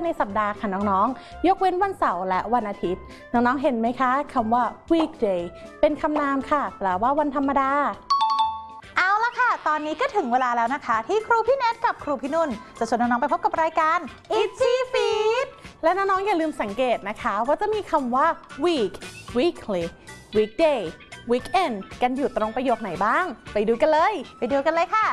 ในสัปดาห์ค่ะน้องๆยกเว้นวันเสาร์และวันอาทิตย์น้องๆเห็นไหมคะคำว่า weekday เป็นคำนามค่ะแปลว่าวันธรรมดาเอาละค่ะตอนนี้ก็ถึงเวลาแล้วนะคะที่ครูพี่เนทกับครูพี่นุ่นจะชวนน้องๆไปพบกับรายการ Itchy Feet และน้องๆอย่าลืมสังเกตนะคะว่าจะมีคำว่า week weekly weekday weekend กันอยู่ตรงประโยคไหนบ้างไปดูกันเลยค่ะ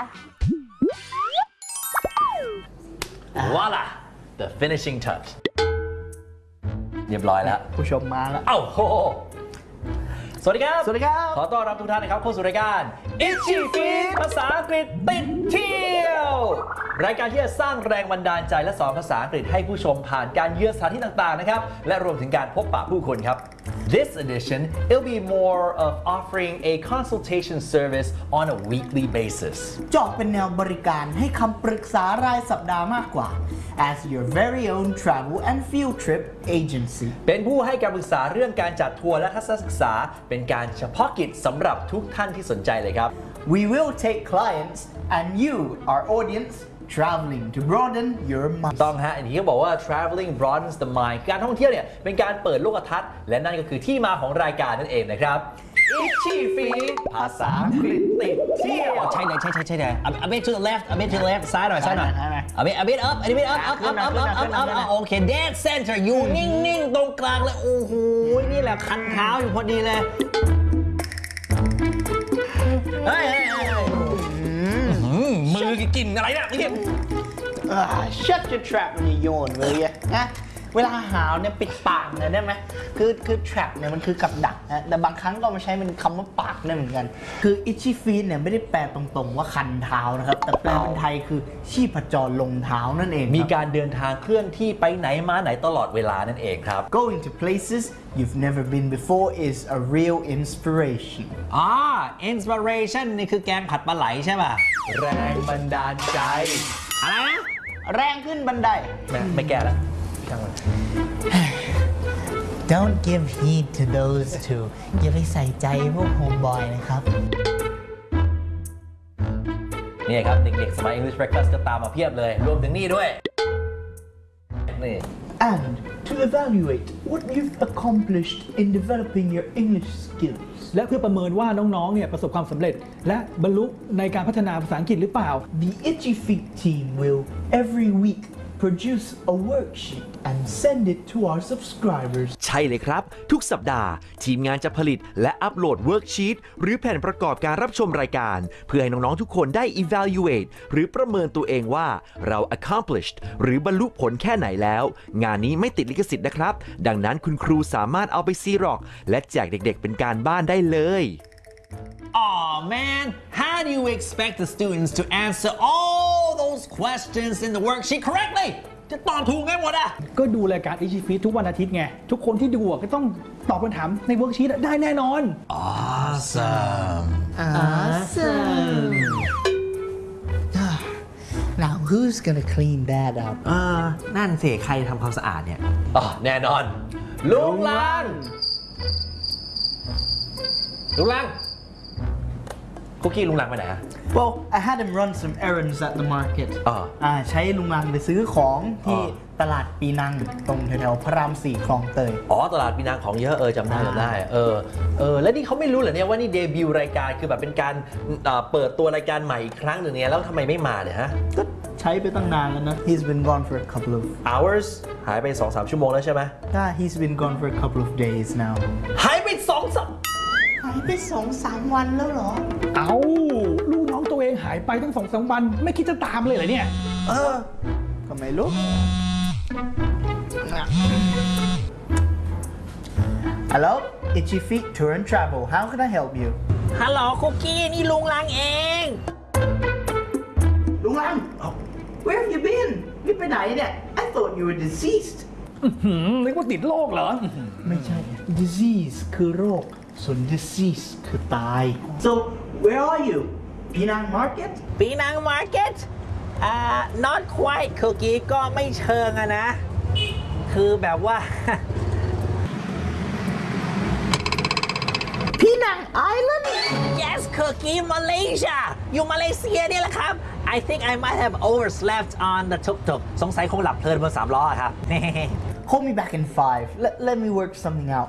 Voila the finishing touch เรียบร้อยแล้วผู้ชมมาแล้วโอ้โหสวัสดีครับขอต้อนรับทุกท่านนะครับเข้าสู่รายการ Itchy Feet ภาษาอังกฤษติดเที่ยวรายการที่จะสร้างแรงบันดาลใจและสอนภาษาอังกฤษให้ผู้ชมผ่านการเยือนสถานที่ต่างๆนะครับและรวมถึงการพบปะผู้คนครับ This edition it'll be more of offering a consultation service on a weekly basis เจาะเป็นแนวบริการให้คำปรึกษารายสัปดาห์มากกว่า as your very own travel and field trip agency เป็นผู้ให้การปรึกษาเรื่องการจัดทัวร์และทัศนศึกษาเป็นการเฉพาะกิจสำหรับทุกท่านที่สนใจเลยครับ We will take clients and you our audience traveling to broaden your mind ต้องฮะอันนี้ก็บอกว่า traveling broadens the mind การท่องเที่ยวเนี่ยเป็นการเปิดโลกทัศน์และนั่นก็คือที่มาของรายการนั่นเองนะครับ Itchy Feet ภาษาอังกฤษติดเที่ยวใช่เลยa bit to the left ซ้ายหน่อยa bit upโอเค dead center อยู่นิ่งๆตรงกลางเลยโอ้โหนี่แหละคันเท้าอยู่พอดีเลยเฮ้ยมือกลิ่นอะไรเนี่ย Shut your trap มันจะโยนเลยนะเวลาหาวเนี่ยปิดปากเนี่ยได้ไหมคือ trap เนี่ยมันคือกับดักนะแต่บางครั้งก็มาใช้เป็นคำว่าปากได้เหมือนกันคือ itchy feet เนี่ยไม่ได้แปลตรงๆว่าคันเท้านะครับแต่แปลเป็นไทยคือชีพจรลงเท้านั่นเองมีการเดินทางเคลื่อนที่ไปไหนมาไหนตลอดเวลานั่นเองครับ Going to places you've never been before is a real inspiration inspiration นี่คือแกงผัดปลาไหลใช่ป่ะแรงบันดาลใจอะไรนะแรงขึ้นบันไดไม่แก้แล้ว Don't give heed to those two อย่าไปใส่ใจพวกโฮมบอยนะครับนี่ครับเด็กๆสมัย English Breakfast ก็ตามมาเพียบเลยรวมถึงนี่ด้วยนี่ And to evaluate what you've accomplished in developing your English skills และเพื่อประเมินว่าน้องๆเนี่ยประสบความสำเร็จและบรรลุในการพัฒนาภาษาอังกฤษหรือเปล่า The Itchy Feet team will every week produce a worksheet and send it to our subscribers ใช่เลยครับทุกสัปดาห์ทีมงานจะผลิตและอัปโหลดเวิร์กชีตหรือแผ่นประกอบการรับชมรายการเพื่อให้น้องๆทุกคนได้ evaluate หรือประเมินตัวเองว่าเรา accomplished หรือบรรลุผลแค่ไหนแล้วงานนี้ไม่ติดลิขสิทธิ์นะครับดังนั้นคุณครูสามารถเอาไปซีร็อกและแจกเด็กๆเป็นการบ้านได้เลย Oh man, how do you expect the students to answer all those questions in the worksheet correctly? จะตอบถูกไงหมดอ่ะก็ดูรายการ Itchy Feet ทุกวันอาทิตย์ไงทุกคนที่ดูก็ต้องตอบคำถามในเวิร์กชีตได้แน่นอน Awesome Now who's gonna clean that up นั่นสิใครทำความสะอาดเนี่ยแน่นอนลุงลังคุกกี้ลุงลังไปไหนฮะ Well I had him run some errands at the market ใช้ลุงลังไปซื้อของที่ตลาดปีนังตรงแถวๆพระราม 4คลองเตยตลาดปีนังของเยอะจำได้แล้วนี่เขาไม่รู้เหรอเนี่ยว่านี่เดบิวต์รายการคือแบบเป็นการเปิดตัวรายการใหม่อีกครั้งหนึ่งเนี่ยแล้วทำไมไม่มาเนี่ยฮะก็ใช้ไปตั้งนานแล้วนะ He's been gone for a couple of hours หายไป 2-3 ชั่วโมงแล้วใช่ไหม He's been gone for a couple of days now หายไป 2-3 วันแล้วเหรอลูกน้องตัวเองหายไปตั้ง 2-3 วันไม่คิดจะตามเลยเหรอเนี่ยก็ไม่รู้ Hello Itchy Feet Tour and Travel How can I help you ฮัลโหลคุกกี้นี่ลุงลังเองลุงลัง Where have you been นี่ไปไหนเนี่ย I thought you were deceased นึกว่าติดโรคเหรอไม่ใช่ disease คือโรคส่วน disease คือตาย So where are you ปีนัง Market not quite คุกกี้ก็ไม่เชิงอะนะคือแบบว่าพี่นังไอแลนด์ Yes Cookie Malaysia อยู่มาเลเซียเนี่ยแหละครับ I think I might have overslept on the tuk-tuk สงสัยคงหลับเพลินบน3 ล้อครับ Call me back in 5 let me work something out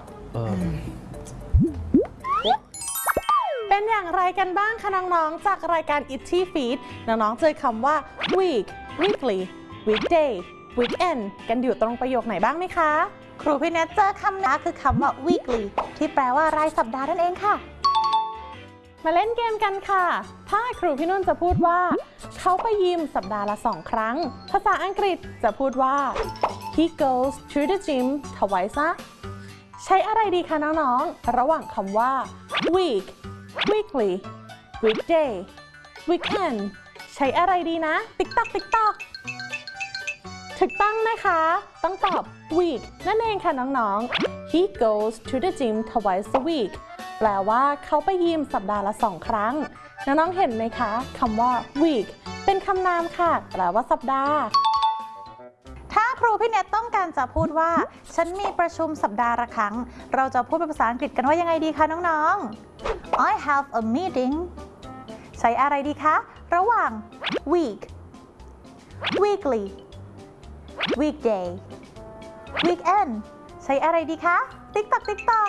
เป็นอย่างไรกันบ้างคะน้องๆจากรายการ Itchy Feet น้องๆเจอคำว่า week weekly weekday weekend กันอยู่ตรงประโยคไหนบ้างไหมคะครูพี่เนทเจอคำนี้คือคำว่า weekly ที่แปลว่ารายสัปดาห์นั่นเองค่ะมาเล่นเกมกันค่ะถ้าครูพี่นุ่นจะพูดว่าเขาไปยิมสัปดาห์ละ2 ครั้งภาษาอังกฤษจะพูดว่า he goes to the gym twice ใช้อะไรดีคะน้องๆระหว่างคำว่า week weekly weekday weekend ใช้อะไรดีนะ ติ๊กต๊อกติ๊กต๊อกถูกต้องนะคะต้องตอบ week นั่นเองค่ะน้องๆ he goes to the gym twice a week แปลว่าเขาไปยิมสัปดาห์ละ2 ครั้งน้องๆเห็นไหมคะคำว่า week เป็นคำนามค่ะแปลว่าสัปดาห์ถ้าครูพี่เนทต้องการจะพูดว่าฉันมีประชุมสัปดาห์ละครั้งเราจะพูดเป็นภาษาอังกฤษกันว่ายังไงดีคะน้องๆ I have a meeting ใช้อะไรดีคะระหว่าง week weekly weekday weekend ใช้อะไรดีคะ ติ๊กต๊อกติ๊กต๊อก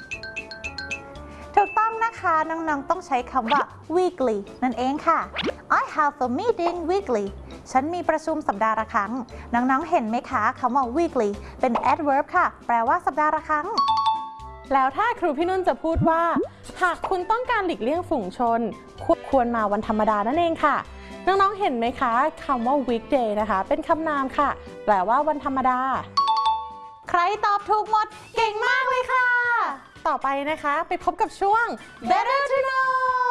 ถูกต้องนะคะน้องๆต้องใช้คำว่า weekly นั่นเองค่ะ I have a meeting weekly ฉันมีประชุมสัปดาห์ละครั้งน้องๆเห็นไหมคะคำว่า weekly เป็น adverb ค่ะแปลว่าสัปดาห์ละครั้งแล้วถ้าครูพี่นุ่นจะพูดว่าหากคุณต้องการหลีกเลี่ยงฝูงชนควรมาวันธรรมดานั่นเองค่ะน้องๆเห็นไหมคะคำว่า weekday นะคะเป็นคำนามค่ะแปลว่าวันธรรมดาใครตอบถูกหมดเก่งมากเลยค่ะต่อไปนะคะไปพบกับช่วง Better to Know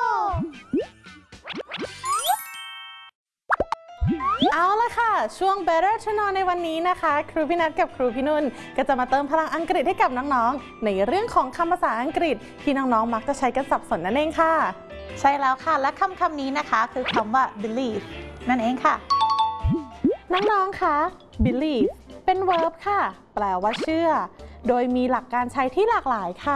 เอาละค่ะช่วง Better to Know ในวันนี้นะคะครูพี่นัทกับครูพี่นุ่นก็จะมาเติมพลังอังกฤษให้กับน้องๆในเรื่องของคำภาษาอังกฤษที่น้องๆมักจะใช้กันสับสนนั่นเองค่ะใช่แล้วค่ะและคำนี้นะคะคือคำว่า believe นั่นเองค่ะน้องๆคะ believe เป็น verb ค่ะแปลว่าเชื่อโดยมีหลักการใช้ที่หลากหลายค่ะ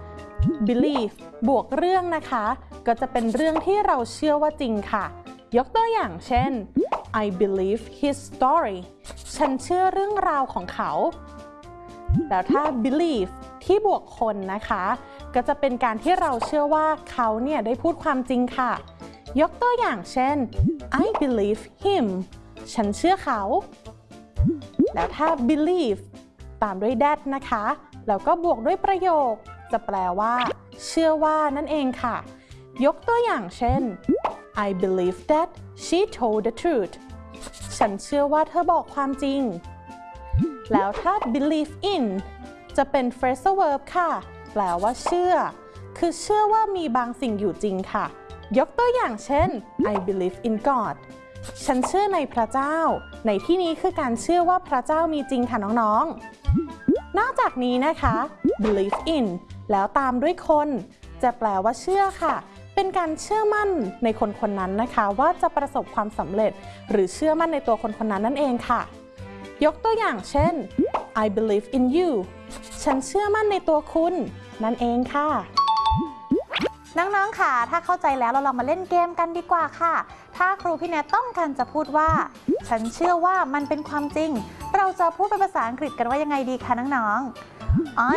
believe บวกเรื่องนะคะก็จะเป็นเรื่องที่เราเชื่อว่าจริงค่ะยกตัวอย่างเช่น I believe his story ฉันเชื่อเรื่องราวของเขาแล้วถ้า believe ที่บวกคนนะคะก็จะเป็นการที่เราเชื่อว่าเขาเนี่ยได้พูดความจริงค่ะยกตัวอย่างเช่น I believe him ฉันเชื่อเขาแล้วถ้า believe ตามด้วย that นะคะแล้วก็บวกด้วยประโยคจะแปลว่าเชื่อว่านั่นเองค่ะยกตัวอย่างเช่น I believe that she told the truth ฉันเชื่อว่าเธอบอกความจริงแล้วถ้า believe in จะเป็น phrasal verb ค่ะแปลว่าเชื่อคือเชื่อว่ามีบางสิ่งอยู่จริงค่ะยกตัวอย่างเช่น I believe in God ฉันเชื่อในพระเจ้าในที่นี้คือการเชื่อว่าพระเจ้ามีจริงค่ะน้องๆนอกจากนี้นะคะ believe in แล้วตามด้วยคนจะแปลว่าเชื่อค่ะเป็นการเชื่อมั่นในคนคนนั้นนะคะว่าจะประสบความสำเร็จหรือเชื่อมั่นในตัวคนคนนั้นนั่นเองค่ะยกตัวอย่างเช่น I believe in you ฉันเชื่อมั่นในตัวคุณนั่นเองค่ะน้องๆค่ะถ้าเข้าใจแล้วเราลองมาเล่นเกมกันดีกว่าค่ะถ้าครูพี่แนทต้องการจะพูดว่าฉันเชื่อว่ามันเป็นความจริงเราจะพูดเป็นภาษาอังกฤษกันว่ายังไงดีคะน้องๆ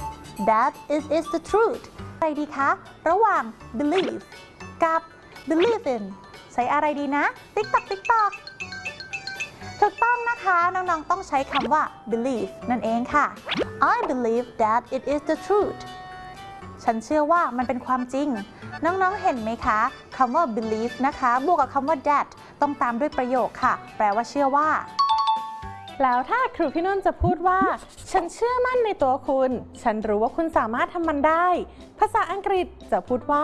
that is the truth อะไรดีคะระหว่าง believe กับ believe in ใช้อะไรดีนะ ติ๊กต๊อกติ๊กต๊อกถูกต้องนะคะน้องๆต้องใช้คำว่า believe นั่นเองค่ะ I believe that it is the truth ฉันเชื่อว่ามันเป็นความจริงน้องๆเห็นไหมคะคำว่า believe นะคะบวกกับคำว่า that ต้องตามด้วยประโยคค่ะแปลว่าเชื่อว่าแล้วถ้าครูพี่นุ่นจะพูดว่าฉันเชื่อมั่นในตัวคุณฉันรู้ว่าคุณสามารถทำมันได้ภาษาอังกฤษจะพูดว่า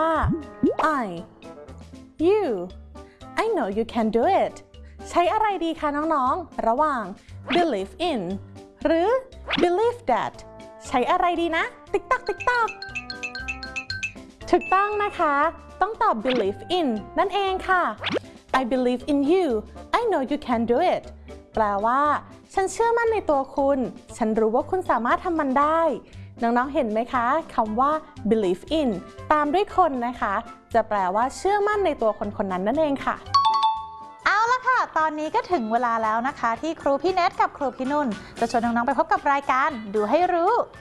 you I know you can do it ใช้อะไรดีคะน้องๆระหว่าง believe in หรือ believe that ใช้อะไรดีนะติ๊กต๊อกติ๊กต๊อกถูกต้องนะคะต้องตอบ believe in นั่นเองค่ะ I believe in you I know you can do it แปลว่าฉันเชื่อมั่นในตัวคุณฉันรู้ว่าคุณสามารถทำมันได้น้องๆเห็นไหมคะคำว่า believe in ตามด้วยคนนะคะจะแปลว่าเชื่อมั่นในตัวคนคนนั้นนั่นเองค่ะเอาละค่ะตอนนี้ก็ถึงเวลาแล้วนะคะที่ครูพี่เนทกับครูพี่นุ่นจะชวนน้องๆไปพบกับรายการดูให้รู้